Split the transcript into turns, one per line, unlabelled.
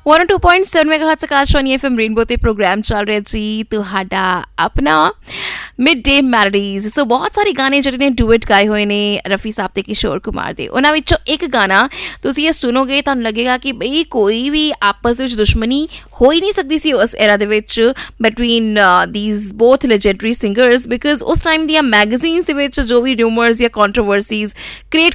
102.7 megahertz Akashvani FM rainbow ते programme चल ਰਿਹਾ ਜੀ ਤੁਹਾਡਾ ਆਪਣਾ ਮਿਡ ਡੇ ਮੈਲੋਡੀਜ਼। ਸੋ ਬਹੁਤ ਸਾਰੇ ਗਾਣੇ ਜਿਹੜੇ ਨੇ ਡੂਇਟ ਗਾਏ ਹੋਏ ਨੇ ਰਫੀ ਸਾਹਿਬ ਤੇ ਕਿਸ਼ੋਰ ਕੁਮਾਰ ਦੇ। ਉਹਨਾਂ ਵਿੱਚੋਂ ਇੱਕ ਗਾਣਾ ਤੁਸੀਂ ਇਹ ਸੁਣੋਗੇ ਤੁਹਾਨੂੰ ਲੱਗੇਗਾ ਕਿ ਬਈ ਕੋਈ ਵੀ ਆਪਸ ਵਿੱਚ ਦੁਸ਼ਮਣੀ ਹੋ ਹੀ ਨਹੀਂ ਸਕਦੀ ਸੀ ਉਸ ਐਰਾ ਦੇ ਵਿੱਚ between these both legendary singers, because ਉਸ ਟਾਈਮ ਦੀਆਂ ਮੈਗਜ਼ੀਨਸ ਦੇ ਵਿੱਚ ਜੋ ਵੀ ਰਿਊਮਰਸ ਜਾਂ ਕੰਟਰੋਵਰਸੀਜ਼ ਕ੍ਰੀਏਟ